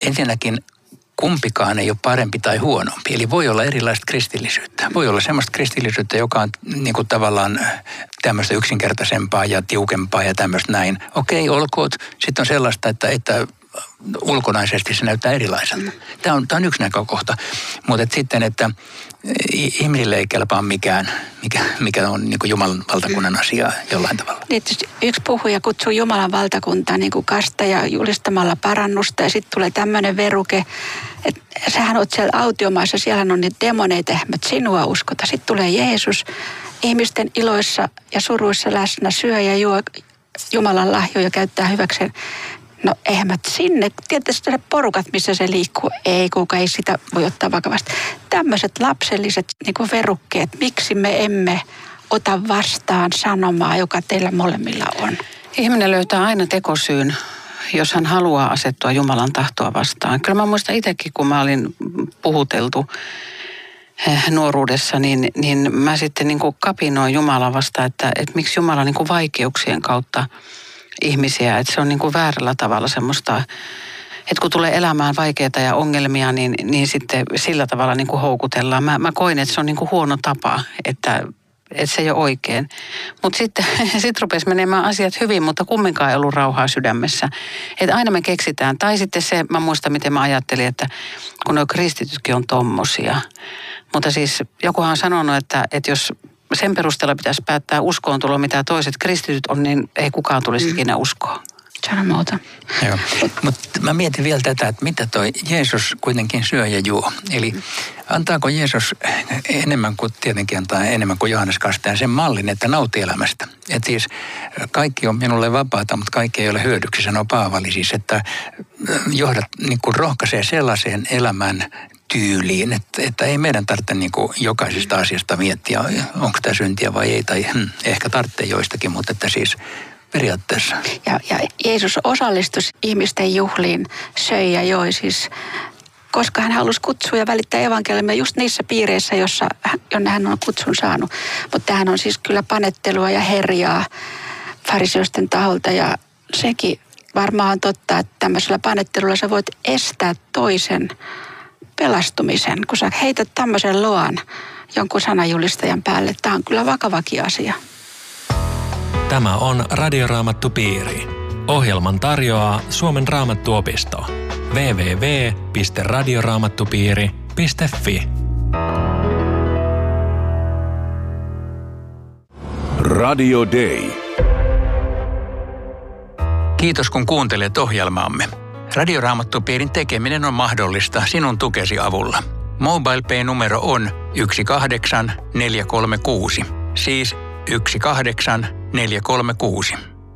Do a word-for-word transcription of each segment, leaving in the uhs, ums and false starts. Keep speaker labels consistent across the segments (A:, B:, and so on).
A: ensinnäkin kumpikaan ei ole parempi tai huonompi. Eli voi olla erilaista kristillisyyttä. Voi olla semmoista kristillisyyttä, joka on niin kuin tavallaan tämmöistä yksinkertaisempaa ja tiukempaa ja tämmöistä näin. Okei, olkoot. Sitten on sellaista, että, että ulkonaisesti se näyttää erilaiselta. Tämä on, tämä on yksi näkökohta. Mutta et sitten, että ihmisille ei kelpaa mikään, mikä, mikä on niin kuin Jumalan valtakunnan asia jollain tavalla.
B: Tietysti yksi puhuja kutsuu Jumalan valtakuntaa niin kuin kastaja julistamalla parannusta ja sitten tulee tämmöinen veruke, että sähän oot siellä autiomaassa, siellä on niitä demoneita, mutta sinua uskota. Sitten tulee Jeesus ihmisten iloissa ja suruissa läsnä, syö ja juo Jumalan lahjoja käyttää hyväkseen. No eihän mä sinne, tietysti ne porukat, missä se liikkuu, ei kuka ei sitä voi ottaa vakavasti. Tämmöiset lapselliset niin kuin verukkeet, miksi me emme ota vastaan sanomaa, joka teillä molemmilla on?
C: Ihminen löytää aina tekosyyn, jos hän haluaa asettua Jumalan tahtoa vastaan. Kyllä mä muistan itsekin, kun mä olin puhuteltu nuoruudessa, niin, niin mä sitten niin kuin kapinoin Jumalaa vastaan, että, että miksi Jumala niin kuin vaikeuksien kautta ihmisiä, että se on niin kuin väärällä tavalla semmoista, että kun tulee elämään vaikeita ja ongelmia, niin, niin sitten sillä tavalla niin kuin houkutellaan. Mä, mä koin, että se on niin kuin huono tapa, että, että se ei ole oikein. Mutta sitten sit rupesi menemään asiat hyvin, mutta kumminkaan ei ollut rauhaa sydämessä. Että aina me keksitään. Tai sitten se, mä muistan miten mä ajattelin, että kun nuo kristitytkin on tommosia. Mutta siis jokuhan on sanonut, että, että jos sen perusteella pitäisi päättää uskoon tulo, mitä toiset kristityt on, niin ei kukaan tulisi mm. ikinä uskoon.
B: Sano muuta.
A: Joo, mutta mä mietin vielä tätä, että mitä toi Jeesus kuitenkin syö ja juo. Eli antaako Jeesus enemmän kuin, tietenkin antaa enemmän kuin Johannes Kastaja sen mallin, että nauti elämästä. Että siis kaikki on minulle vapaata, mutta kaikki ei ole hyödyksi, sanoo Paavali siis, että johdat niin kuin rohkaisee sellaiseen elämän tyyliin, että, että ei meidän tarvitse niin kuin jokaisesta asiasta miettiä, onko tämä syntiä vai ei, tai hmm, ehkä tarvitsee joistakin, mutta että siis periaatteessa.
B: Ja, ja Jeesus osallistui ihmisten juhliin, söi ja joi siis, koska hän halusi kutsua ja välittää evankeliumia just niissä piireissä, jossa, jonne hän on kutsun saanut. Mutta tämähän on siis kyllä panettelua ja herjaa fariseosten taholta ja sekin varmaan on totta, että tämmöisellä panettelulla sä voit estää toisen pelastumisen, kun sä heität tämmöisen loan jonkun sanajulistajan päälle. Tämä on kyllä vakavakin asia.
D: Tämä on Radioraamattupiiri. Ohjelman tarjoaa Suomen Raamattuopisto. double-u double-u double-u piste radioraamattupiiri piste fi
E: Radio Day.
A: Kiitos kun kuuntelet ohjelmaamme. Radioraamattupiirin tekeminen on mahdollista sinun tukesi avulla. MobilePay-numero on yksi kahdeksan neljä kolme kuusi, siis yksi kahdeksan neljä kolme kuusi.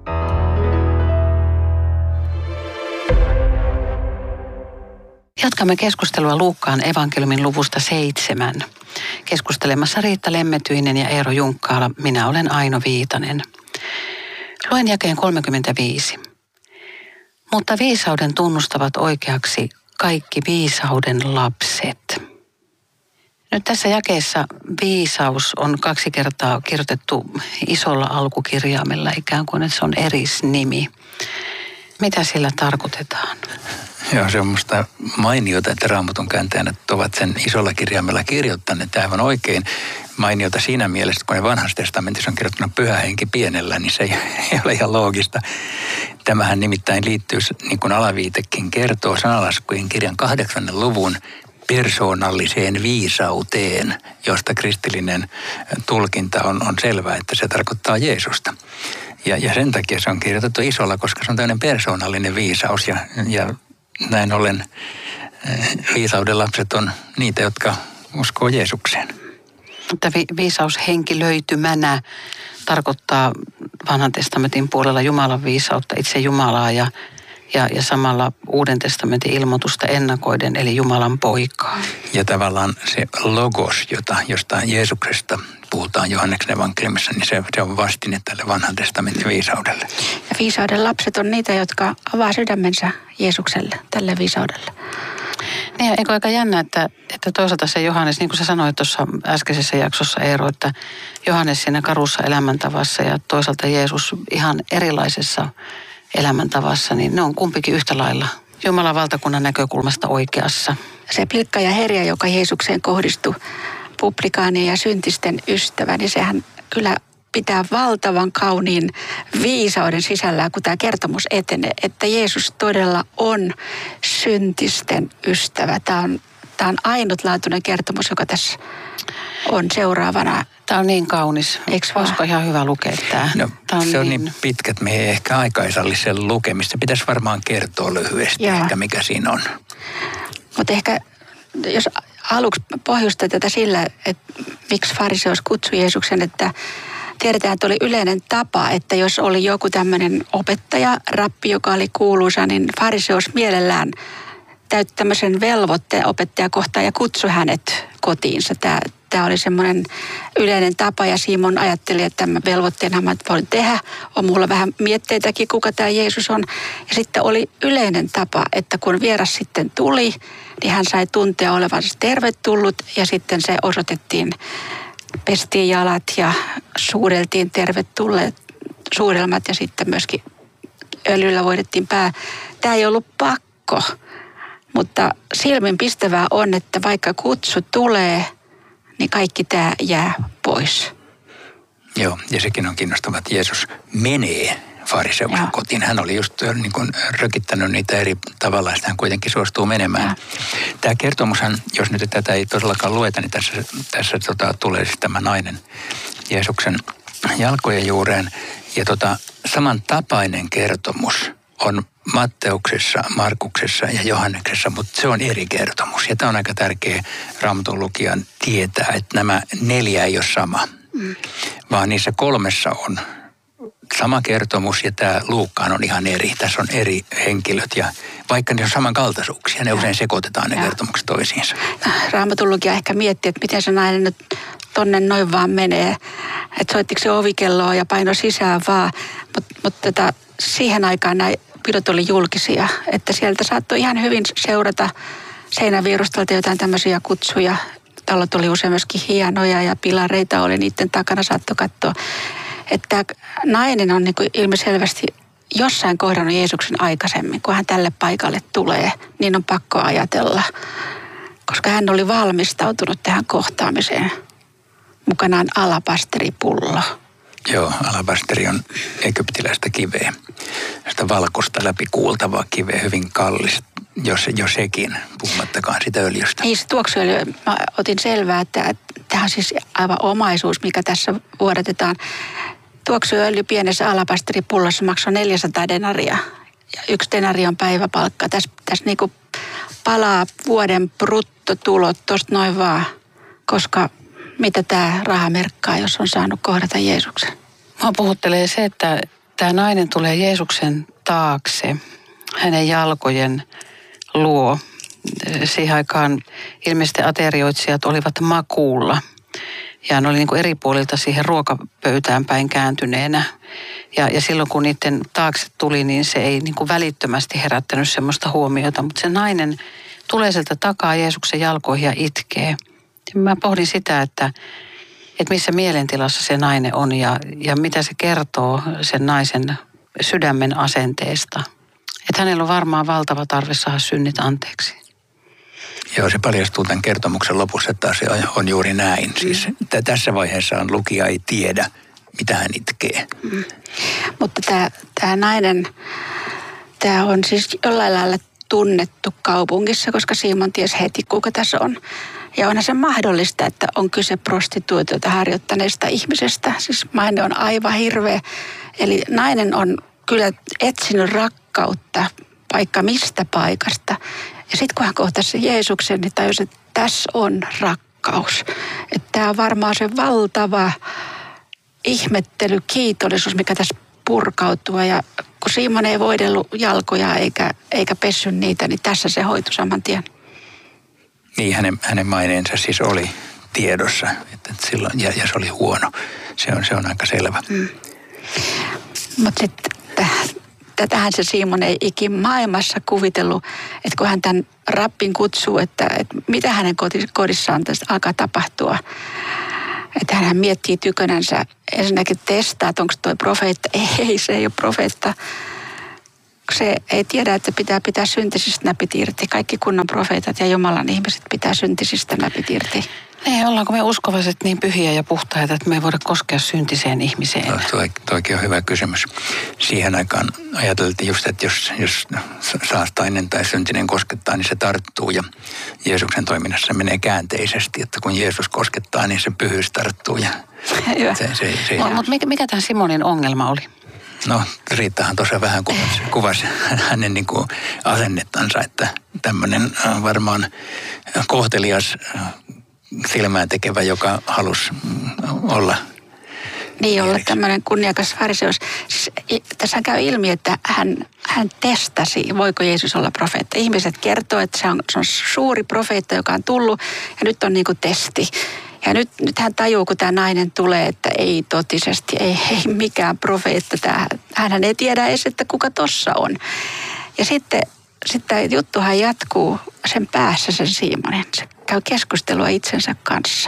C: Jatkamme keskustelua Luukkaan evankeliumin luvusta seitsemän. Keskustelemassa Riitta Lemmetyinen ja Eero Junkkaala. Minä olen Aino Viitanen. Luen jakeen kolmekymmentäviisi. Mutta viisauden tunnustavat oikeaksi kaikki viisauden lapset. Nyt tässä jakeessa viisaus on kaksi kertaa kirjoitettu isolla alkukirjaimella, ikään kuin että se on erisnimi. Mitä sillä tarkoitetaan?
A: Joo, se on musta mainiota, että Raamatun kääntäjät ovat sen isolla kirjaimella kirjoittaneet aivan oikein. Mainiota siinä mielessä, kun ne vanhassa testamentissa on kirjoittanut pyhä henki pienellä, niin se ei, ei ole ihan loogista. Tämähän nimittäin liittyy, niin kuin alaviitekin kertoo, Sanalaskujen kirjan kahdeksannen luvun persoonalliseen viisauteen, josta kristillinen tulkinta on, on selvä, että se tarkoittaa Jeesusta. Ja, ja sen takia se on kirjoitettu isolla, koska se on tämmöinen persoonallinen viisaus ja, ja näin ollen viisauden lapset on niitä, jotka uskoo Jeesukseen.
C: Mutta vi- viisaushenkilöitymänä tarkoittaa vanhan testamentin puolella Jumalan viisautta, itse Jumalaa ja, ja, ja samalla Uuden testamentin ilmoitusta ennakoiden, eli Jumalan poikaa.
A: Ja tavallaan se logos, jota, josta Jeesuksesta puhutaan Johanneksen evankeliumissa, niin se, se on vastine tälle vanhan testamentin viisaudelle.
B: Ja viisauden lapset on niitä, jotka avaa sydämensä Jeesukselle, tälle viisaudelle.
C: Niin, eikö aika jännä, että, että toisaalta se Johannes, niin kuin sä sanoit tuossa äskeisessä jaksossa Eero, että Johannes siinä karussa elämäntavassa ja toisaalta Jeesus ihan erilaisessa elämäntavassa, niin ne on kumpikin yhtä lailla Jumalan valtakunnan näkökulmasta oikeassa.
B: Se pilkka ja herja, joka Jeesukseen kohdistui, publikaanien ja syntisten ystävä, niin sehän kyllä pitää valtavan kauniin viisauden sisällään, kun tämä kertomus etenee, että Jeesus todella on syntisten ystävä. Tämä on, tämä on ainutlaatuinen kertomus, joka tässä on seuraavana.
C: Tämä on niin kaunis.
B: Eikö vaan?
C: Olisiko ihan hyvä lukea tämä?
A: No,
C: tämä on
A: se on niin, niin pitkä, että me ei ehkä aikaisalli sen lukemista. Pitäisi varmaan kertoa lyhyesti,
B: Joo.
A: ehkä mikä siinä on.
B: Mutta ehkä, jos aluksi pohjustaa tätä sillä, että miksi fariseus kutsui Jeesuksen, että tiedetään, että oli yleinen tapa, että jos oli joku tämmöinen opettaja, rappi, joka oli kuuluisa, niin fariseus mielellään täytti tämmöisen velvoitteen opettajakohtaan ja kutsui hänet kotiinsa. Tämä, tämä oli semmoinen yleinen tapa ja Simon ajatteli, että tämän velvoitteenhan mä voin tehdä. On mulla vähän mietteitäkin, kuka tämä Jeesus on. Ja sitten oli yleinen tapa, että kun vieras sitten tuli, niin hän sai tuntea olevansa tervetullut ja sitten se osoitettiin, pestiin jalat ja suudeltiin tervetulleet suudelmat ja sitten myöskin öljyllä voidettiin pää. Tämä ei ollut pakko, mutta silminpistävää on, että vaikka kutsu tulee, niin kaikki tämä jää pois.
A: Joo, ja sekin on kiinnostavaa, että Jeesus menee fariseuksen
B: Joo.
A: kotiin. Hän oli just niin kuin rökittänyt niitä eri tavalla, ja hän kuitenkin suostuu menemään. Ja. Tämä kertomushan, jos nyt tätä ei todellakaan lueta, niin tässä, tässä tota, tulee siis tämä nainen Jeesuksen jalkojen juureen. Ja tota, samantapainen kertomus on Matteuksessa, Markuksessa ja Johanneksessa, mutta se on eri kertomus. Ja tämä on aika tärkeä Raamatun lukijan tietää, että nämä neljä ei ole sama, mm. vaan niissä kolmessa on sama kertomus ja tämä Luukkaan on ihan eri. Tässä on eri henkilöt ja vaikka ne on samankaltaisuuksia, ne ja. usein sekoitetaan ne ja. kertomukset toisiinsa.
B: Raamatun lukija ehkä miettii, että miten se nainen nyt tonne noin vaan menee. Että soittiko se ovikelloa ja paino sisään vaan. Mutta mut tota, siihen aikaan nämä pidot oli julkisia, että sieltä saattoi ihan hyvin seurata seinäviirustalta jotain tämmöisiä kutsuja. Talot oli usein myöskin hienoja ja pilareita oli niiden takana, saattoi katsoa. Että nainen on niin kuin ilmiselvästi jossain kohdannut Jeesuksen aikaisemmin, kun hän tälle paikalle tulee, niin on pakko ajatella, koska hän oli valmistautunut tähän kohtaamiseen. Mukanaan alapasteripullo.
A: Joo, alabasteri on egyptiläistä kiveä. Sitä valkoista läpikuultavaa kiveä, hyvin kallis, jos, jos sekin, puhumattakaan sitä öljystä.
B: Niin, se tuoksuöljy, mä otin selvää, että tämä on siis aivan omaisuus, mikä tässä vuodatetaan. Tuoksuöljy pienessä alapasteripullossa maksoi neljäsataa denaria. Ja yksi denari on päiväpalkka. Tässä, tässä niinku palaa vuoden bruttotulot tuosta noin vaan, koska mitä tämä raha merkkaa, jos on saanut kohdata Jeesuksen?
C: Mua puhuttelee se, että tämä nainen tulee Jeesuksen taakse, hänen jalkojen luo. Siihen aikaan ilmeisesti aterioitsijat olivat makuulla ja ne oli niin kuin eri puolilta siihen ruokapöytään päin kääntyneenä. Ja, ja silloin kun niiden taakse tuli, niin se ei niin kuin välittömästi herättänyt semmoista huomiota, mutta se nainen tulee sieltä takaa Jeesuksen jalkoihin ja itkee. Ja mä pohdin sitä, että, että missä mielentilassa se nainen on ja, ja mitä se kertoo sen naisen sydämen asenteesta. Että hänellä on varmaan valtava tarve saada synnit anteeksi.
A: Joo, se paljastuu tämän kertomuksen lopussa, että se on juuri näin. Siis että tässä vaiheessa on lukija ei tiedä, mitä hän itkee.
B: Mm. Mutta tämä, tämä nainen, tämä on siis jollain lailla tunnettu kaupungissa, koska Simon tiesi heti, kuka tässä on. Ja onhan se mahdollista, että on kyse prostituutiota harjoittaneesta ihmisestä. Siis maine on aivan hirveä. Eli nainen on kyllä etsinyt rakkautta paikka mistä paikasta. Ja sitten kun hän kohtasi Jeesuksen, niin tajusi, että tässä on rakkaus. Että tämä on varmaan se valtava ihmettely, kiitollisuus, mikä tässä purkautuu. Ja kun Simon ei voidellut jalkoja eikä, eikä pessy niitä, niin tässä se hoitui saman tien.
A: Niin, hänen, hänen maineensa siis oli tiedossa, että silloin, ja, ja se oli huono. Se on, se on aika selvä. Mm.
B: Mutta sitten tätähän se Simon ei ikin maailmassa kuvitellut, että kun hän tämän rappin kutsuu, että, että mitä hänen kodissaan tästä alkaa tapahtua. Että hän miettii tykönänsä, ensinnäkin testaa, että onko toi profeetta. Ei, se ei ole profeetta. se ei tiedä, että pitää pitää syntisistä näpit irti. Kaikki kunnon profeetat ja Jumalan ihmiset pitää syntisistä näpit irti.
C: Ei, ollaanko me uskovaiset niin pyhiä ja puhtaita, että me ei voida koskea syntiseen ihmiseen?
A: No, toi, toikin on hyvä kysymys. Siihen aikaan ajateltiin just, että jos, jos saastainen tai syntinen koskettaa, niin se tarttuu. Ja Jeesuksen toiminnassa menee käänteisesti, että kun Jeesus koskettaa, niin se pyhyys tarttuu. Ja se, se, se,
C: no, mutta mikä, mikä tämä Simonin ongelma oli?
A: No, Riittahan tuossa vähän kuvasi, kuvasi hänen niin kuin asennettansa, että tämmöinen varmaan kohtelias silmään tekevä, joka halusi olla.
B: Niin, olla tämmöinen kunniakas fariseus. Siis, tässä käy ilmi, että hän, hän testasi, voiko Jeesus olla profeetta. Ihmiset kertoo, että se on, se on suuri profeetta, joka on tullut, ja nyt on niin kuin testi. Ja nyt, nyt hän tajuu, kun tämä nainen tulee, että ei totisesti, ei, ei mikään profeetta. Tämä, hänhän ei tiedä edes, että kuka tossa on. Ja sitten, sitten juttuhan jatkuu sen päässä, sen Simonin. Se käy keskustelua itsensä kanssa.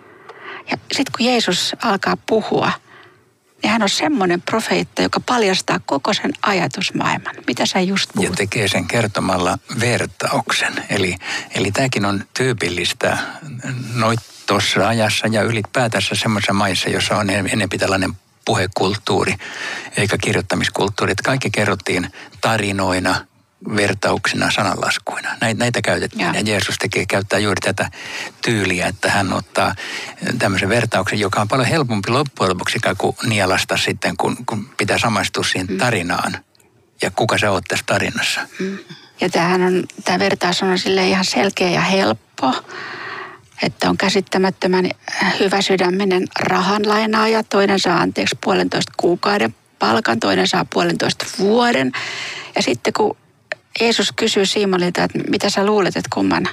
B: Ja sitten kun Jeesus alkaa puhua, niin hän on semmoinen profeetta, joka paljastaa koko sen ajatusmaailman. Mitä sä just puhut?
A: Ja tekee sen kertomalla vertauksen. Eli, eli tämäkin on tyypillistä noit tuossa ajassa ja ylipäätänsä semmoisessa maissa, jossa on enemmän tällainen puhekulttuuri eikä kirjoittamiskulttuuri. Että kaikki kerrottiin tarinoina, vertauksina, sananlaskuina. Näitä, näitä käytettiin ja. ja Jeesus tekee, käyttää juuri tätä tyyliä, että hän ottaa tämmöisen vertauksen, joka on paljon helpompi loppujen lopuksi kuin nielasta sitten, kun, kun pitää samaistua siihen tarinaan. Ja kuka sä oot tässä tarinassa.
B: Mm. Ja tämähän on, tämä vertaus on silleen ihan selkeä ja helppo, että on käsittämättömän hyvä sydäminen rahanlainaaja, toinen saa anteeksi puolentoista kuukauden palkan, toinen saa puolentoista vuoden. Ja sitten kun Jeesus kysyy Simonilta, että mitä sä luulet, että kumman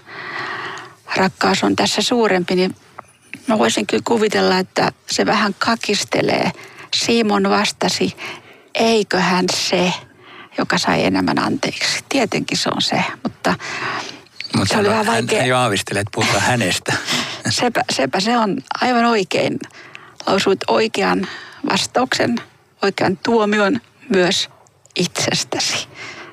B: rakkaus on tässä suurempi, niin mä voisin kyllä kuvitella, että se vähän kakistelee. Simon vastasi, eiköhän se, joka sai enemmän anteeksi. Tietenkin se on se, mutta
A: Mutta se oli vähän vaikea. Hän jo aavistelee, että puhutaan hänestä.
B: Sepä, sepä se on aivan oikein. Lausuit oikean vastauksen, oikean tuomion myös itsestäsi.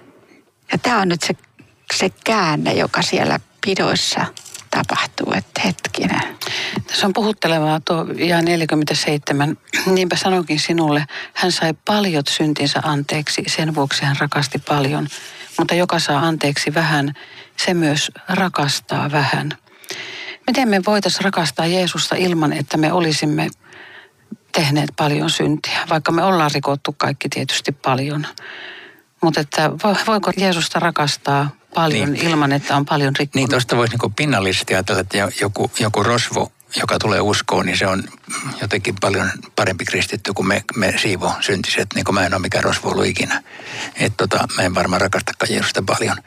B: Ja tämä on nyt se, se käänne, joka siellä pidoissa tapahtuu, että hetkinen.
C: Tässä on puhuttelevaa tuo jae neljäkymmentäseitsemän. Niinpä sanoinkin sinulle, hän sai paljot syntinsä anteeksi, sen vuoksi hän rakasti paljon. Mutta joka saa anteeksi vähän, se myös rakastaa vähän. Miten me voitaisiin rakastaa Jeesusta ilman, että me olisimme tehneet paljon syntiä, vaikka me ollaan rikottu kaikki tietysti paljon. Mutta että voiko Jeesusta rakastaa paljon niin. ilman, että on paljon rikkonut?
A: Niin, tuosta voisi niin pinnallisesti ajatella, että joku, joku rosvo, joka tulee uskoon, niin se on jotenkin paljon parempi kristitty kuin me, me siivo syntiset, niin kuin mä en ole mikään rosvo ollut ikinä. Että tota, mä en varmaan rakastakaan Jeesusta paljon.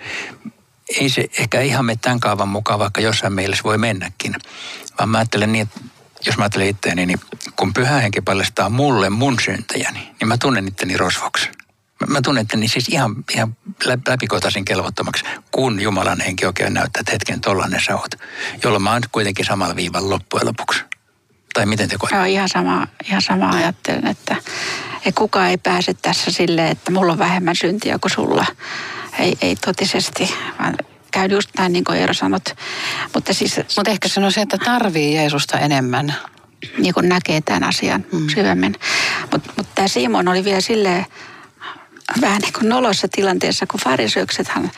A: Ei se ehkä ihan mene tämän kaavan mukaan, vaikka jossain mielessä voi mennäkin. Vaan mä ajattelen niin, että jos mä ajattelen itseäni, niin kun Pyhä Henki paljastaa mulle mun syntejäni, niin mä tunnen itteni rosvoksi. Mä, mä tunnen itteni siis ihan, ihan läpikotaisin kelvottomaksi, kun Jumalan henki oikein näyttää, että hetken tollainen sä oot. Jolloin mä oon kuitenkin samalla viivalla loppujen lopuksi. Tai miten te koette?
B: Joo, ihan sama, ihan sama ajattelen, että ei kukaan ei pääse tässä silleen, että mulla on vähemmän syntiä kuin sulla. Ei, ei totisesti, vaan käy just näin niin kuin Eero sanot. Mutta siis,
C: Mut ehkä se on se, että tarvii Jeesusta enemmän.
B: Niin kuin näkee tämän asian mm. syvemmin. Mutta mut tämä Simon oli vielä silleen vähän niin kuin nolossa tilanteessa, kun fariseuksethan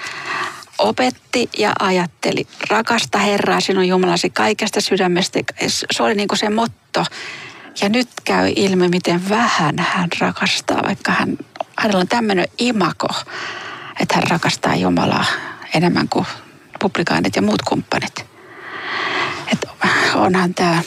B: opetti ja ajatteli. Rakasta Herraa sinun Jumalasi kaikesta sydämestä. Se oli niin kuin se motto. Ja nyt käy ilmi, miten vähän hän rakastaa, vaikka hän, hänellä on tämmöinen imako, että hän rakastaa Jumalaa enemmän kuin publikaanit ja muut kumppanit. Että onhan tämä,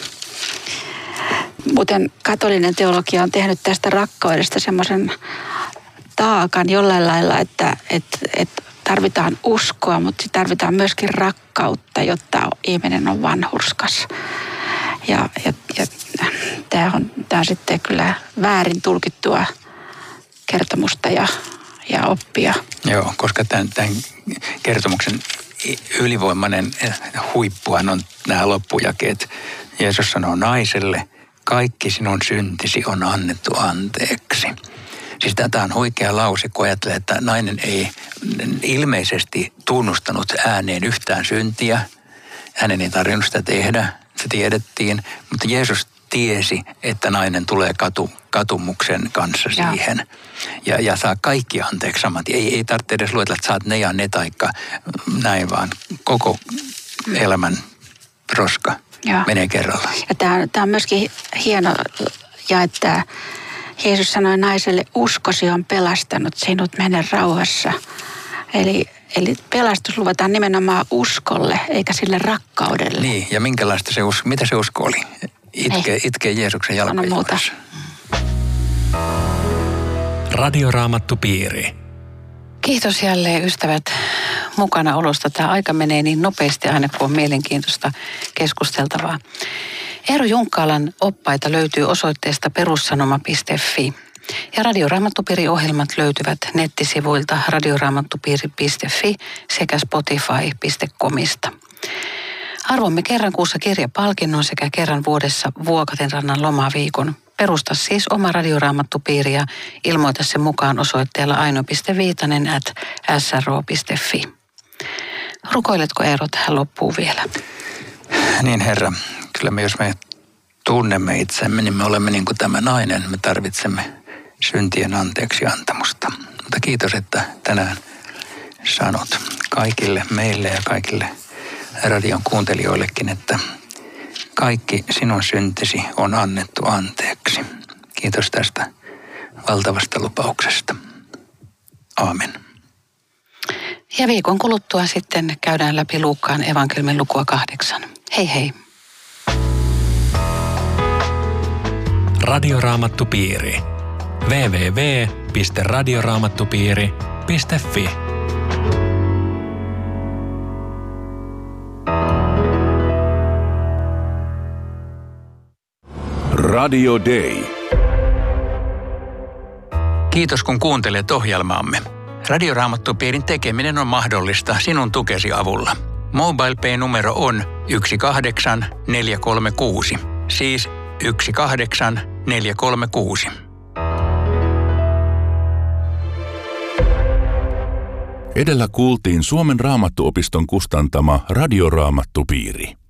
B: muuten katolinen teologia on tehnyt tästä rakkaudesta semmoisen taakan jollain lailla, että, että, että tarvitaan uskoa, mutta tarvitaan myöskin rakkautta, jotta ihminen on vanhurskas. Ja, ja, ja tämä on, tämä on sitten kyllä väärin tulkittua kertomusta ja, ja oppia.
A: Joo, koska tämän, tämän kertomuksen ylivoimainen huippuhan on nämä loppujakeet. Jeesus sanoo naiselle, kaikki sinun syntisi on annettu anteeksi. Siis tämä on huikea lause, kun ajattelee, että nainen ei ilmeisesti tunnustanut ääneen yhtään syntiä. Hänen ei tarvinnut sitä tehdä, se tiedettiin, mutta Jeesus tiesi, että nainen tulee katu, katumuksen kanssa siihen ja, ja saa kaikki anteeksi samat. Ei, ei tarvitse edes luetella, että saat ne ja ne taikka näin, vaan koko elämän roska ja menee kerralla.
B: Ja tämä, tämä on myöskin hieno, ja että Jeesus sanoi naiselle, uskosi on pelastanut sinut, mene rauhassa. Eli, eli pelastus luvataan nimenomaan uskolle, eikä sille rakkaudelle.
A: Niin, ja minkälaista se usko, mitä se usko oli? Itke, itkee Jeesuksen jalkojen juuressa.
D: Radioraamattupiiri.
C: Kiitos jälleen ystävät mukana olosta. Tämä aika menee niin nopeasti aina, kun on mielenkiintoista keskusteltavaa. Eero Junkkaalan oppaita löytyy osoitteesta perussanoma piste fi. Ja Radioraamattupiiri-ohjelmat löytyvät nettisivuilta radioraamattupiiri piste fi sekä spotify piste comista. Arvomme kerran kuussa kirjapalkinnon sekä kerran vuodessa Vuokatinrannan lomaviikon. Perusta siis oma radioraamattupiiri ja ilmoita sen mukaan osoitteella aino piste viitanen at s r o piste fi. Rukoiletko Eero tähän loppuun vielä?
A: Niin Herra, kyllä me jos me tunnemme itsemme, niin me olemme niin kuin tämä nainen. Me tarvitsemme syntien anteeksi antamusta. Mutta kiitos, että tänään sanot kaikille meille ja kaikille radion kuuntelijoillekin, että kaikki sinun syntisi on annettu anteeksi. Kiitos tästä valtavasta lupauksesta. Aamen.
C: Ja viikon kuluttua sitten käydään läpi Luukkaan evankeliumin lukua kahdeksan. Hei hei.
D: Radioraamattupiiri. double-u double-u double-u piste radioraamattupiiri piste fi
E: Radio Day.
A: Kiitos kun kuuntelet ohjelmaamme. Radioraamattupiirin tekeminen on mahdollista sinun tukesi avulla. MobilePay-numero on yksi kahdeksan neljä kolme kuusi, siis yksi kahdeksan neljä kolme kuusi.
E: Edellä kuultiin Suomen Raamattuopiston kustantama Radioraamattupiiri.